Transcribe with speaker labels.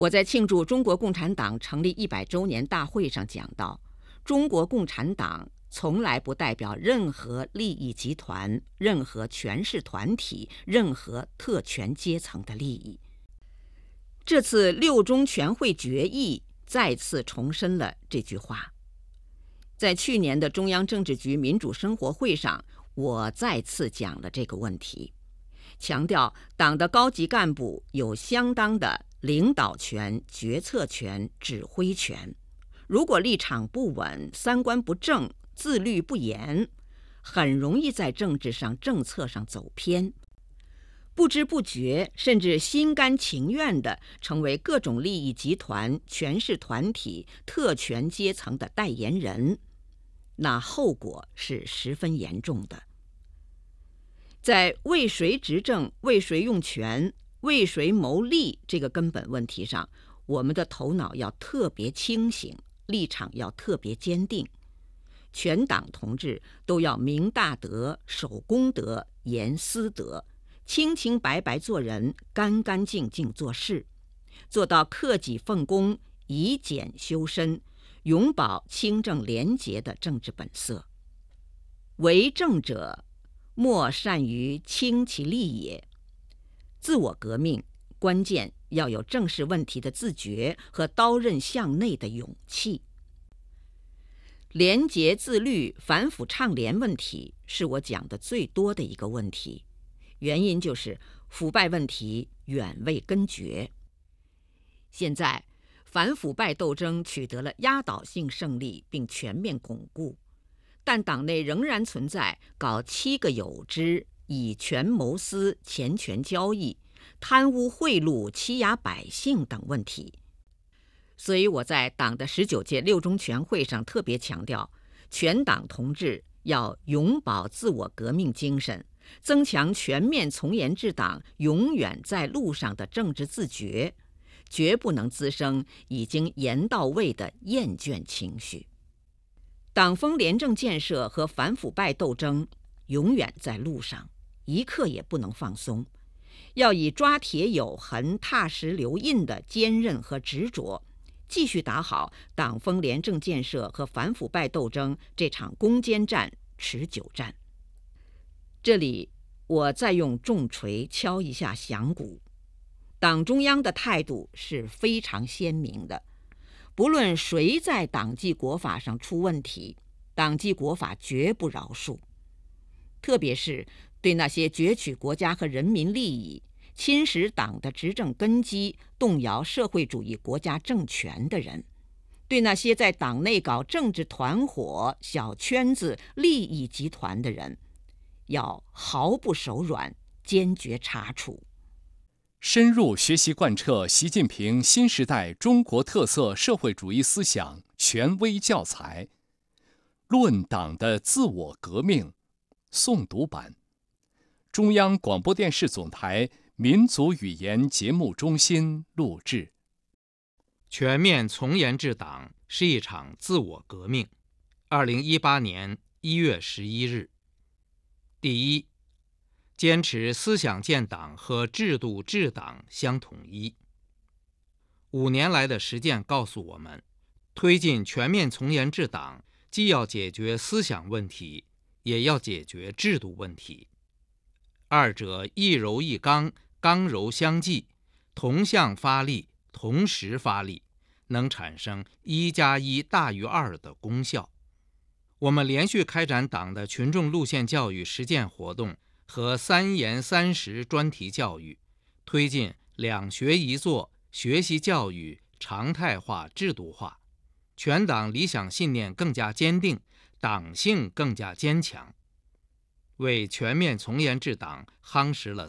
Speaker 1: 我在庆祝中国共产党成立100周年大会上讲到，中国共产党从来不代表任何利益集团、任何权势团体、任何特权阶层的利益。这次六中全会决议再次重申了这句话。在去年的中央政治局民主生活会上，我再次讲了这个问题，强调党的高级干部有相当的领导权、决策权、指挥权。如果立场不稳、三观不正、自律不严，很容易在政治上、政策上走偏，不知不觉甚至心甘情愿地成为各种利益集团、权势团体、特权阶层的代言人，那后果是十分严重的。在为谁执政、为谁用权、为谁谋利这个根本问题上，我们的头脑要特别清醒，立场要特别坚定。全党同志都要明大德、守公德、严私德，清清白白做人，干干净净做事，做到克己奉公、以俭修身，永保清正廉洁的政治本色。为政者莫善于轻其利也。自我革命关键要有正视问题的自觉和刀刃向内的勇气。廉洁自律、反腐倡廉问题是我讲的最多的一个问题，原因就是腐败问题远未根绝。现在反腐败斗争取得了压倒性胜利并全面巩固，但党内仍然存在搞七个有之、以权谋私、钱权交易、贪污贿赂、欺压百姓等问题。所以我在党的19届六中全会上特别强调，全党同志要永葆自我革命精神，增强全面从严治党永远在路上的政治自觉，绝不能滋生已经严到位的厌倦情绪。党风廉政建设和反腐败斗争永远在路上，一刻也不能放松，要以抓铁有痕、踏实留印的坚韧和执着，继续打好党风廉政建设和反腐败斗争这场攻坚战、持久战。这里我再用重锤敲一下响鼓，党中央的态度是非常鲜明的，不论谁在党纪国法上出问题，党纪国法绝不饶恕。特别是对那些攫取国家和人民利益、侵蚀党的执政根基、动摇社会主义国家政权的人，对那些在党内搞政治团伙、小圈子、利益集团的人，要毫不手软，坚决查处。
Speaker 2: 深入学习贯彻习近平新时代中国特色社会主义思想权威教材《论党的自我革命》诵读版，中央广播电视总台民族语言节目中心录制。
Speaker 3: 全面从严治党是一场自我革命。2018年1月11日。第一，坚持思想建党和制度治党相统一。5年来的实践告诉我们，推进全面从严治党，既要解决思想问题，也要解决制度问题。二者一柔一刚，刚柔相济，同向发力，同时发力，能产生1+1大于2的功效。我们连续开展党的群众路线教育实践活动和3严3实专题教育，推进2学1做学习教育常态化制度化，全党理想信念更加坚定，党性更加坚强，为全面从严治党夯实了